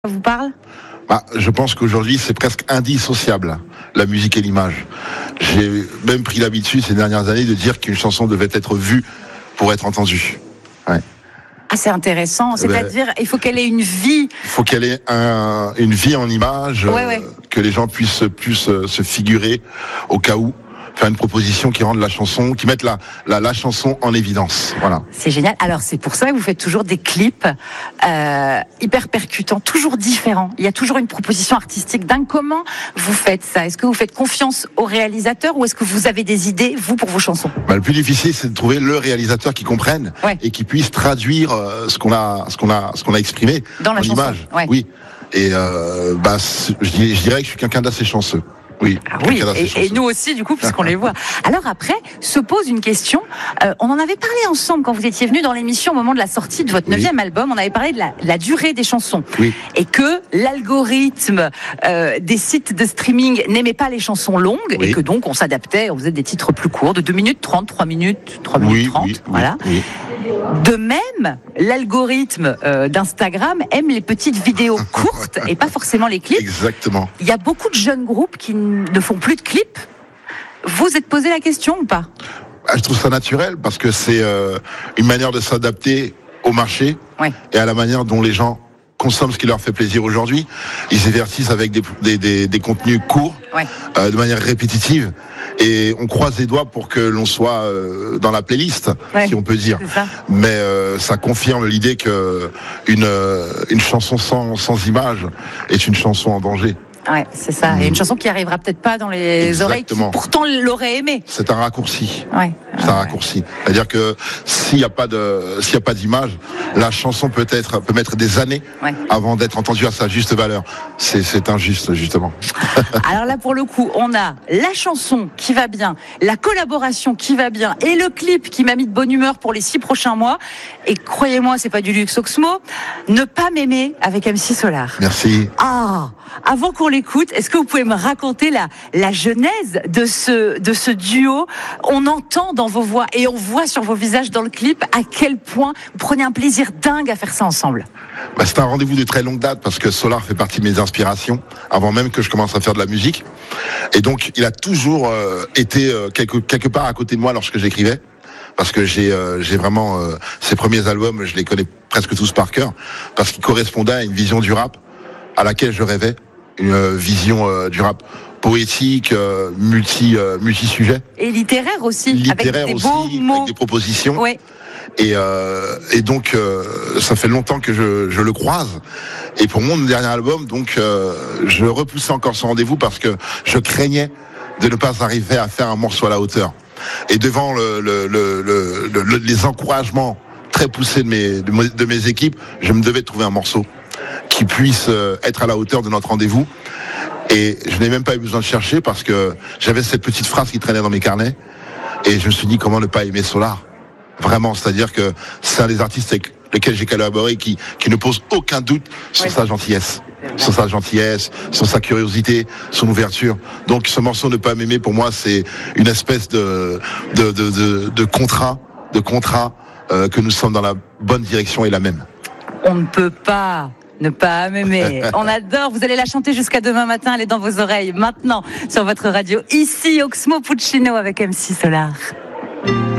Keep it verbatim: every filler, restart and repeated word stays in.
vous parle ? Bah, je pense qu'aujourd'hui, c'est presque indissociable, la musique et l'image. J'ai même pris l'habitude ces dernières années de dire qu'une chanson devait être vue pour être entendue. Ouais. Ah, c'est intéressant. C'est-à-dire, ben, il faut qu'elle ait une vie. Il faut qu'elle ait un, une vie en image, ouais, ouais. Euh, que les gens puissent, puissent se figurer au cas où. Faire une proposition qui rende la chanson, qui mette la, la, la chanson en évidence. Voilà. C'est génial. Alors, c'est pour ça que vous faites toujours des clips euh, hyper percutants, toujours différents. Il y a toujours une proposition artistique dingue. Comment vous faites ça ? Est-ce que vous faites confiance au réalisateur ou est-ce que vous avez des idées, vous, pour vos chansons ? Bah, le plus difficile, c'est de trouver le réalisateur qui comprenne ouais. et qui puisse traduire euh, ce qu'on a, ce qu'on a, ce qu'on a exprimé dans la en chanson. image. Ouais. Oui. Et euh, bah, je dirais, je dirais que je suis quelqu'un d'assez chanceux. Oui, ah oui et, et nous aussi, du coup, puisqu'on les voit. Alors après, se pose une question. Euh, on en avait parlé ensemble quand vous étiez venu dans l'émission au moment de la sortie de votre neuvième oui. album. On avait parlé de la, la durée des chansons. Oui. Et que l'algorithme euh, des sites de streaming n'aimait pas les chansons longues. Oui. Et que donc, on s'adaptait, on faisait des titres plus courts, de deux minutes trente, trois minutes, trois minutes oui, trente. Oui, voilà. Oui. De même, l'algorithme euh, d'Instagram aime les petites vidéos courtes et pas forcément les clips. Exactement. Il y a beaucoup de jeunes groupes qui ne font plus de clips. Vous êtes posé la question ou pas ? Ah, je trouve ça naturel parce que c'est euh, une manière de s'adapter au marché ouais. et à la manière dont les gens consomment ce qui leur fait plaisir aujourd'hui. Ils s'évertissent avec des, des, des, des contenus courts, ouais. euh, de manière répétitive. Et on croise les doigts pour que l'on soit euh, dans la playlist, ouais, si on peut dire. Mais euh, ça confirme l'idée que une, euh, une chanson sans, sans image est une chanson en danger. Ouais, c'est ça. Mmh. Et une chanson qui arrivera peut-être pas dans les Exactement. oreilles qui pourtant l'auraient aimé. C'est un raccourci. Ouais. C'est un raccourci. C'est-à-dire que s'il n'y a pas de, s'il y a pas d'image, la chanson peut être, peut mettre des années ouais. avant d'être entendue à sa juste valeur. C'est, c'est injuste, justement. Alors là, pour le coup, on a la chanson qui va bien, la collaboration qui va bien et le clip qui m'a mis de bonne humeur pour les six prochains mois. Et croyez-moi, c'est pas du luxe Oxmo. Ne pas m'aimer avec M C Solar. Merci. Ah! Avant qu'on l'écoute, est-ce que vous pouvez me raconter la, la genèse de ce, de ce duo ? On entend dans vos voix et on voit sur vos visages dans le clip à quel point vous prenez un plaisir dingue à faire ça ensemble. Bah, c'est un rendez-vous de très longue date parce que Solar fait partie de mes inspirations avant même que je commence à faire de la musique. Et donc, il a toujours euh, été euh, quelque, quelque part à côté de moi lorsque j'écrivais. Parce que j'ai, euh, j'ai vraiment euh, ses premiers albums, je les connais presque tous par cœur, parce qu'ils correspondaient à une vision du rap à laquelle je rêvais, une euh, vision euh, du rap poétique, euh, multi, euh, multi-sujet. Et littéraire aussi, littéraire avec des aussi, beaux mots. Avec des propositions. Ouais. Et, euh, et donc, euh, ça fait longtemps que je, je le croise. Et pour mon dernier album, donc, euh, je repoussais encore ce rendez-vous parce que je craignais de ne pas arriver à faire un morceau à la hauteur. Et devant le, le, le, le, le, les encouragements très poussés de mes, de mes, de mes équipes, je me devais trouver un morceau qui puisse être à la hauteur de notre rendez-vous. Et je n'ai même pas eu besoin de chercher parce que j'avais cette petite phrase qui traînait dans mes carnets. Et je me suis dit, comment ne pas aimer Solar ? Vraiment, c'est-à-dire que c'est un des artistes avec lesquels j'ai collaboré qui, qui ne pose aucun doute sur oui. sa gentillesse. Sur sa gentillesse, sur sa curiosité, son ouverture. Donc ce morceau Ne pas m'aimer, pour moi, c'est une espèce de, de, de, de, de contrat, de contrat euh, que nous sommes dans la bonne direction et la même. On ne peut pas ne pas m'aimer. On adore. Vous allez la chanter jusqu'à demain matin. Elle est dans vos oreilles maintenant sur votre radio. Ici, Oxmo Puccino avec M C Solar.